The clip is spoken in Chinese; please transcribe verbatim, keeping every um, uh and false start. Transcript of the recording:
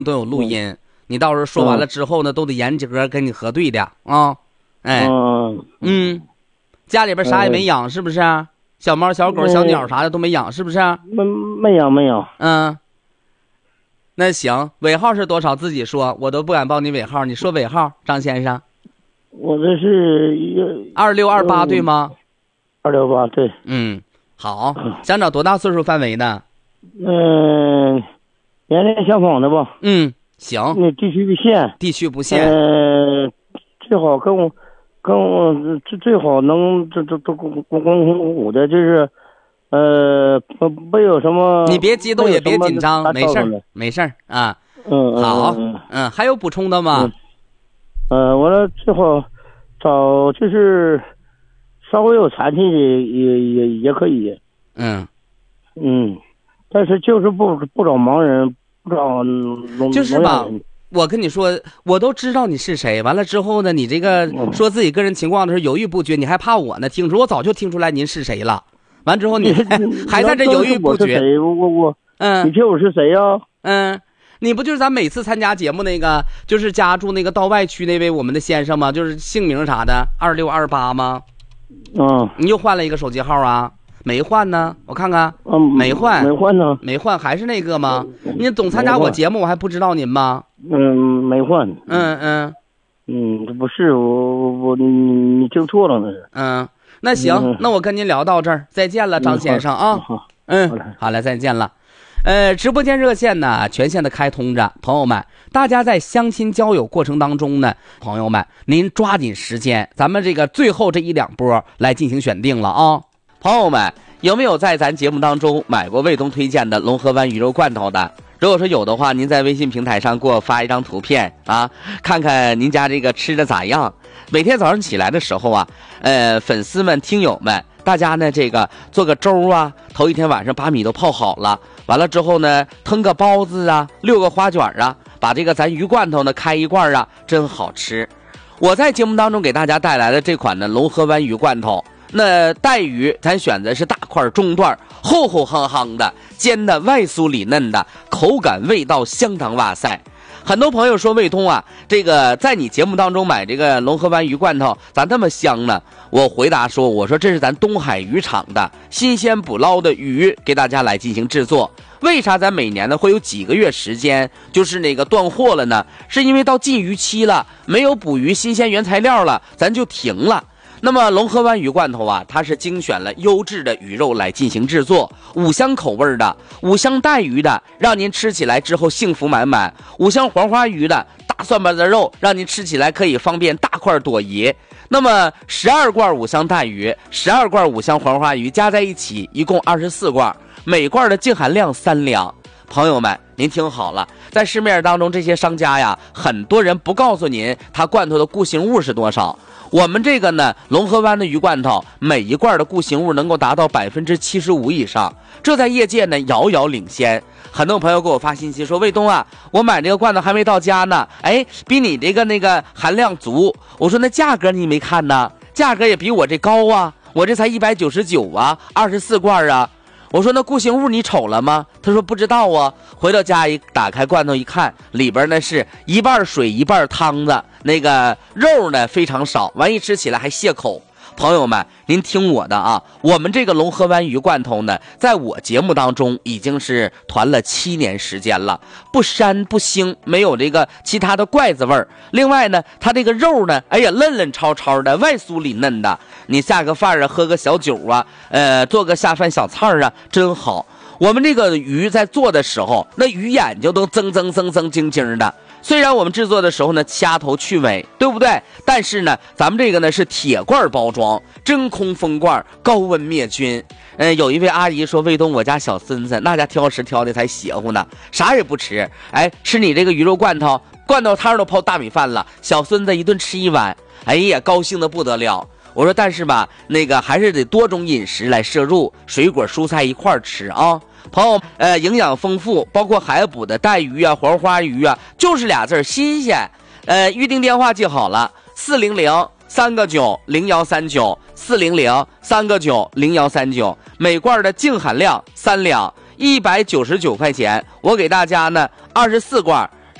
都有录音，你到时候说完了之后呢，都得严格跟你核对的啊。哎， 嗯嗯，家里边啥也没养是不是？小猫、小狗、小鸟啥的都没养是不是？ 没没养没养。 嗯，那行，尾号是多少？自己说，我都不敢报你尾号。你说尾号，张先生。 我这是一个二六二八对吗？ 二六八对。 嗯，好，想找多大岁数范围的？ 嗯、呃，年龄相仿的吧。 嗯，行。 那地区不限。 地区不限。 呃，最好跟我。跟我最最好能这这这公公公公虎的，就是，呃，不不有什么。 你别激动，也别紧张，没事儿，没事儿啊。 嗯， 好， 嗯， 嗯，还有补充的吗？ 嗯，呃，我说最好找就是稍微有残疾的也也也可以。 嗯嗯，但是就是不不找盲人，不找聋就是吧。我跟你说，我都知道你是谁。完了之后呢，你这个说自己个人情况的时候犹豫不决，你还怕我呢？听出我早就听出来您是谁了。完之后你还, 还在这犹豫不决。 我我我， 嗯， 你听我是谁呀、啊？ 嗯，你不就是咱每次参加节目那个，就是家住那个道外区那位我们的先生吗？就是姓名啥的，二六二八吗？ 嗯， 你又换了一个手机号啊？没换呢，我看看。 嗯， 没换， 没换呢， 没换，还是那个吗？你总参加我节目，我还不知道您吗？ 嗯，没换。 嗯嗯嗯，这不是我我我你你听错了那是。 嗯，那行， 嗯、 那我跟您聊到这儿，再见了，张先生啊。 嗯， 嗯，好了，再见了。呃，直播间热线呢全线的开通着，朋友们，大家在相亲交友过程当中呢，朋友们您抓紧时间，咱们这个最后这一两波来进行选定了啊。朋友们，有没有在咱节目当中买过卫东推荐的龙河湾鱼肉罐头的？如果说有的话，您在微信平台上给我发一张图片啊，看看您家这个吃的咋样。每天早上起来的时候啊，呃，粉丝们、听友们，大家呢这个做个粥啊，头一天晚上把米都泡好了，完了之后呢，腾个包子啊，溜个花卷啊，把这个咱鱼罐头呢开一罐啊，真好吃。我在节目当中给大家带来的这款呢龙河湾鱼罐头。那带鱼咱选的是大块中段，厚厚夯夯的，煎的外酥里嫩的，口感味道相当哇塞。很多朋友说卫东啊，这个在你节目当中买这个龙河湾鱼罐头咋那么香呢？我回答说，我说这是咱东海渔场的新鲜捕捞的鱼，给大家来进行制作。为啥咱每年呢会有几个月时间就是那个断货了呢？是因为到禁渔期了，没有捕鱼新鲜原材料了，咱就停了。那么龙河湾鱼罐头啊，它是精选了优质的鱼肉来进行制作，五香口味的，五香带鱼的，让您吃起来之后幸福满满；五香黄花鱼的，大蒜瓣的肉，让您吃起来可以方便大块朵颐。那么十二罐五香带鱼，十二罐五香黄花鱼加在一起，一共二十四罐，每罐的净含量三两。朋友们，您听好了，在市面当中这些商家呀，很多人不告诉您它罐头的固形物是多少。我们这个呢，龙河湾的鱼罐头，每一罐的固形物能够达到百分之七十五以上，这在业界呢遥遥领先。很多朋友给我发信息说，卫东啊，我买这个罐头还没到家呢，哎，比你这个那个含量足。我说那价格你没看呢？价格也比我这高啊，我这才一百九十九啊，二十四罐啊。我说那固形物你瞅了吗？他说不知道啊。回到家一打开罐头一看，里边呢是一半水一半汤子，那个肉呢非常少，完一吃起来还泄口。朋友们，您听我的啊，我们这个龙河湾鱼罐头呢，在我节目当中已经是团了七年时间了，不膻不腥，没有这个其他的怪子味儿。另外呢，它这个肉呢，哎呀，嫩嫩超超的，外酥里嫩的，你下个饭啊，喝个小酒啊，呃，做个下饭小菜啊，真好。我们这个鱼在做的时候，那鱼眼睛都增增增增晶晶的。虽然我们制作的时候呢掐头去尾，对不对？但是呢，咱们这个呢是铁罐包装，真空封罐，高温灭菌。嗯，有一位阿姨说，卫东我家小孙子那家挑食挑的才邪乎呢，啥也不吃，哎，吃你这个鱼肉罐头，罐头汤都泡大米饭了，小孙子一顿吃一碗，哎呀，高兴的不得了。我说但是吧，那个还是得多种饮食来摄入，水果蔬菜一块吃啊。朋友，呃，营养丰富，包括海捕的带鱼啊、黄花鱼啊，就是俩字儿新鲜。呃，预定电话记好了，四零零三个九零幺三九，四零零三个九零幺三九，每罐的净含量三两，一百九十九块钱。我给大家呢二十四罐，